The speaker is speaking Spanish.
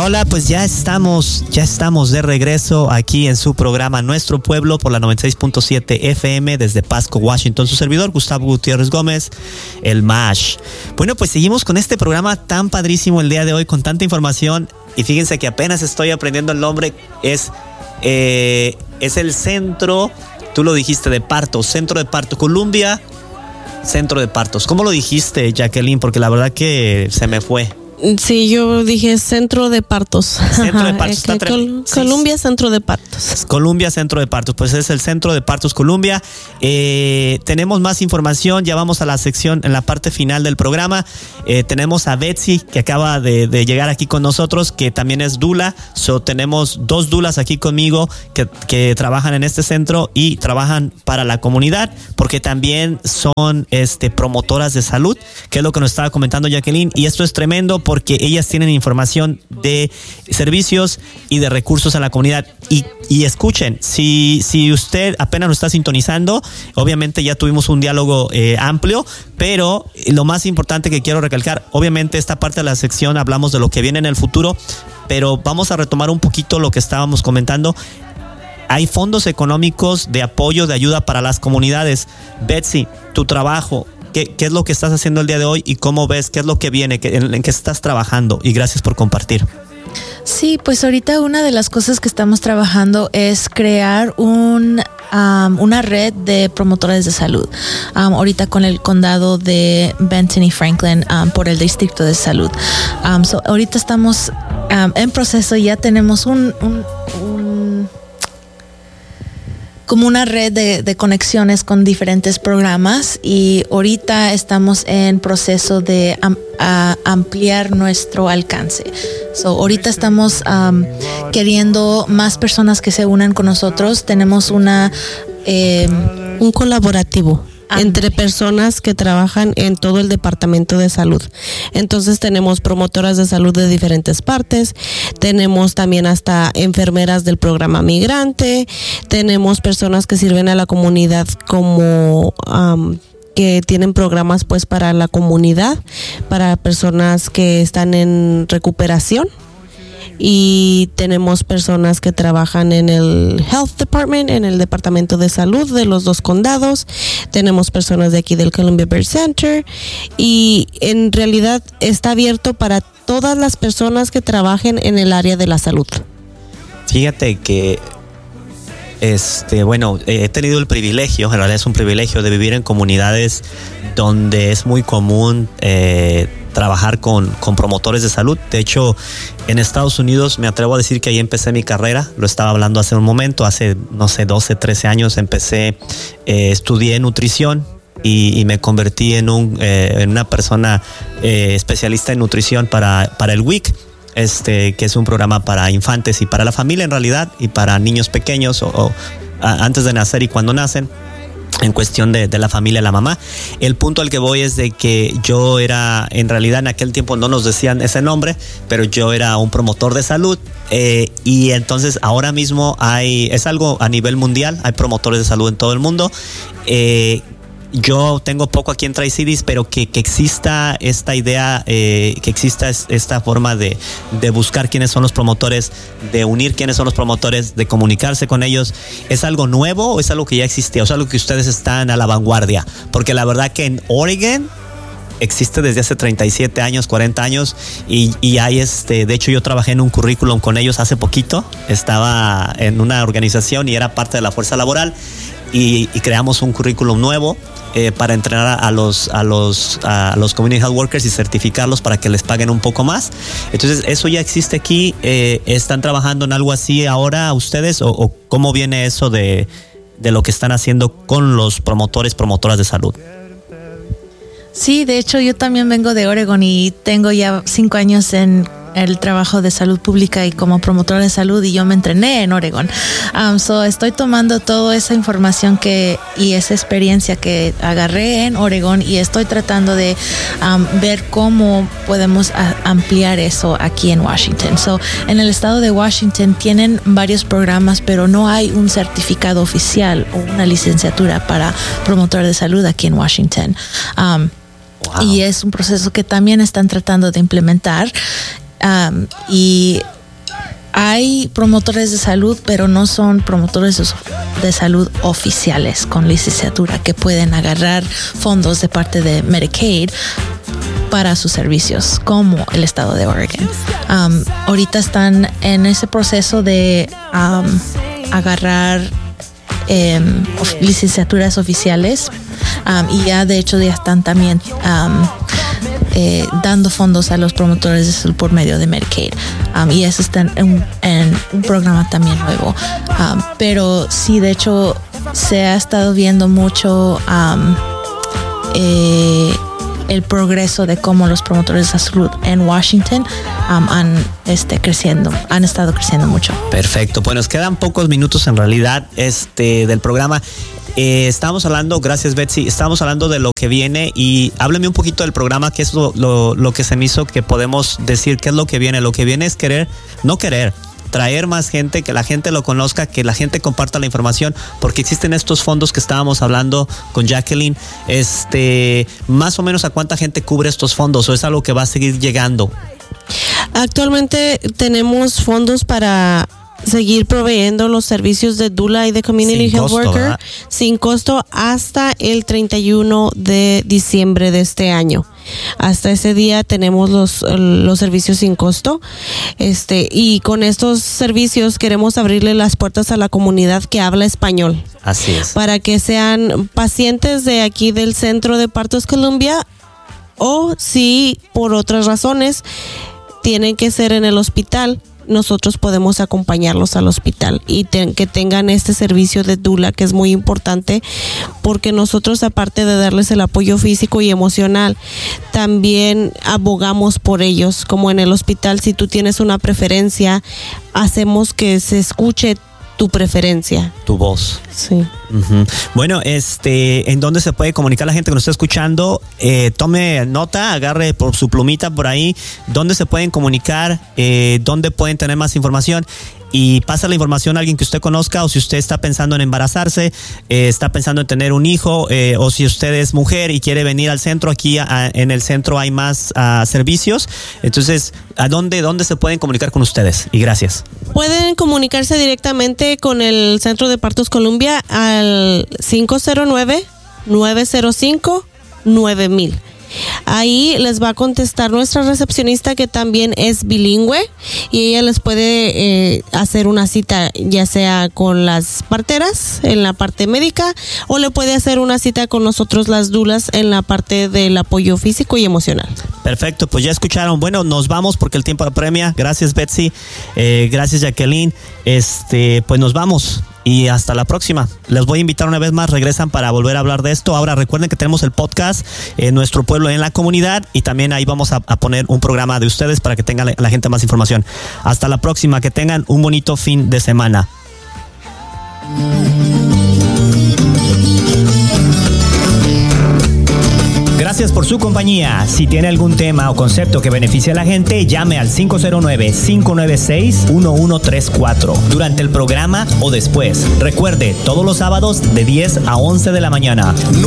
Hola, pues ya estamos de regreso aquí en su programa Nuestro Pueblo por la 96.7 FM desde Pasco, Washington. Su servidor, Gustavo Gutiérrez Gómez, el MASH. Bueno, pues seguimos con este programa tan padrísimo el día de hoy, con tanta información. Y fíjense que apenas estoy aprendiendo el nombre. Es el centro, tú lo dijiste, de partos, centro de parto, Columbia, centro de partos. ¿Cómo lo dijiste, Jacqueline? Porque la verdad que se me fue. Sí, yo dije centro de partos. Centro de partos. Columbia, centro de partos. Columbia, centro de partos. Pues es el centro de partos Columbia. Tenemos más información. Ya vamos a la sección, en la parte final del programa. Tenemos a Betsy, que acaba de llegar aquí con nosotros, que también es dula. Tenemos 2 dulas aquí conmigo que trabajan en este centro y trabajan para la comunidad, porque también son promotoras de salud, que es lo que nos estaba comentando Jacqueline. Y esto es tremendo, porque ellas tienen información de servicios y de recursos a la comunidad. Y escuchen, si usted apenas lo está sintonizando, obviamente ya tuvimos un diálogo amplio, pero lo más importante que quiero recalcar, obviamente esta parte de la sección hablamos de lo que viene en el futuro, pero vamos a retomar un poquito lo que estábamos comentando. Hay fondos económicos de apoyo, de ayuda para las comunidades. Betsy, tu trabajo, ¿qué es lo que estás haciendo el día de hoy y cómo ves, qué es lo que viene, en qué estás trabajando? Y gracias por compartir. Sí, pues ahorita una de las cosas que estamos trabajando es crear una red de promotores de salud. Ahorita con el condado de Benton y Franklin, por el distrito de salud. Ahorita estamos en proceso, ya tenemos como una red de conexiones con diferentes programas, y ahorita estamos en proceso de ampliar nuestro alcance. Ahorita estamos queriendo más personas que se unan con nosotros. Tenemos un colaborativo entre personas que trabajan en todo el departamento de salud. Entonces tenemos promotoras de salud de diferentes partes, tenemos también hasta enfermeras del programa migrante, tenemos personas que sirven a la comunidad como que tienen programas pues para la comunidad, para personas que están en recuperación. Y tenemos personas que trabajan en el Health Department, en el Departamento de Salud de los 2 condados. Tenemos personas de aquí del Columbia Birth Center, y en realidad está abierto para todas las personas que trabajen en el área de la salud. Fíjate que he tenido el privilegio, en realidad es un privilegio, de vivir en comunidades donde es muy común trabajar con promotores de salud. De hecho, en Estados Unidos me atrevo a decir que ahí empecé mi carrera. Lo estaba hablando hace un momento, hace 12, 13 años estudié nutrición y me convertí en una persona especialista en nutrición para el WIC. Que es un programa para infantes y para la familia en realidad, y para niños pequeños o antes de nacer y cuando nacen, en cuestión de la familia, la mamá. El punto al que voy es de que yo era, en realidad en aquel tiempo no nos decían ese nombre, pero yo era un promotor de salud, y entonces ahora mismo es algo a nivel mundial, hay promotores de salud en todo el mundo. Yo tengo poco aquí en Tri-Cities, pero que exista esta idea, que exista esta forma de buscar quiénes son los promotores, de unir quiénes son los promotores, de comunicarse con ellos. ¿Es algo nuevo o es algo que ya existía? ¿O es algo que ustedes están a la vanguardia? Porque la verdad que en Oregon existe desde hace 37 años, 40 años, y hay de hecho yo trabajé en un currículum con ellos hace poquito. Estaba en una organización y era parte de la fuerza laboral, y creamos un currículum nuevo para entrenar a los community health workers y certificarlos para que les paguen un poco más. Entonces eso ya existe aquí. ¿Están trabajando en algo así ahora ustedes, o cómo viene eso de lo que están haciendo con los promotoras de salud? Sí, de hecho yo también vengo de Oregon y tengo ya 5 años en el trabajo de salud pública y como promotora de salud, y yo me entrené en Oregon. Estoy tomando toda esa información y esa experiencia que agarré en Oregon, y estoy tratando de ver cómo podemos ampliar eso aquí en Washington. En el estado de Washington tienen varios programas, pero no hay un certificado oficial o una licenciatura para promotor de salud aquí en Washington. Wow. Y es un proceso que también están tratando de implementar. Y hay promotores de salud, pero no son promotores de salud oficiales con licenciatura que pueden agarrar fondos de parte de Medicaid para sus servicios, como el estado de Oregon. Ahorita están en ese proceso de agarrar licenciaturas oficiales, y ya de hecho ya están también dando fondos a los promotores de salud por medio de Medicaid, y eso está en un programa también nuevo, pero sí, de hecho se ha estado viendo mucho el progreso de cómo los promotores de salud en Washington han estado creciendo mucho. Perfecto, pues nos quedan pocos minutos en realidad del programa. Estábamos hablando, gracias Betsy, estábamos hablando de lo que viene, y háblame un poquito del programa, que es lo que se me hizo que podemos decir qué es lo que viene. Lo que viene es traer más gente, que la gente lo conozca, que la gente comparta la información, porque existen estos fondos que estábamos hablando con Jacqueline. Más o menos, ¿a cuánta gente cubre estos fondos, o es algo que va a seguir llegando? Actualmente tenemos fondos para seguir proveyendo los servicios de doula y de community health worker, ¿verdad? Sin costo hasta el 31 de diciembre de este año. Hasta ese día tenemos los servicios sin costo, y con estos servicios queremos abrirle las puertas a la comunidad que habla español. Así es. Para que sean pacientes de aquí del Centro de Partos Columbia, o si por otras razones tienen que ser en el hospital, nosotros podemos acompañarlos al hospital y que tengan este servicio de doula, que es muy importante, porque nosotros, aparte de darles el apoyo físico y emocional, también abogamos por ellos. Como en el hospital, si tú tienes una preferencia, hacemos que se escuche tu preferencia, tu voz. Sí. Uh-huh. Bueno, ¿en dónde se puede comunicar la gente que nos está escuchando? Tome nota, agarre por su plumita por ahí, dónde se pueden comunicar, dónde pueden tener más información, y pasa la información a alguien que usted conozca, o si usted está pensando en embarazarse, está pensando en tener un hijo, o si usted es mujer y quiere venir al centro. Aquí en el centro hay más servicios. Entonces, ¿a dónde se pueden comunicar con ustedes? Y gracias. Pueden comunicarse directamente con el Centro de Partos Columbia al 509-905-9000. Ahí les va a contestar nuestra recepcionista, que también es bilingüe, y ella les puede hacer una cita, ya sea con las parteras en la parte médica, o le puede hacer una cita con nosotros, las doulas, en la parte del apoyo físico y emocional. Perfecto, pues ya escucharon. Bueno, nos vamos porque el tiempo apremia. Gracias Betsy, gracias Jacqueline. Pues nos vamos. Y hasta la próxima. Les voy a invitar una vez más, regresan para volver a hablar de esto. Ahora recuerden que tenemos el podcast, Nuestro Pueblo en la Comunidad, y también ahí vamos a poner un programa de ustedes para que tengan la gente más información. Hasta la próxima, que tengan un bonito fin de semana. Gracias por su compañía. Si tiene algún tema o concepto que beneficie a la gente, llame al 509-596-1134 durante el programa o después. Recuerde, todos los sábados de 10 a 11 de la mañana.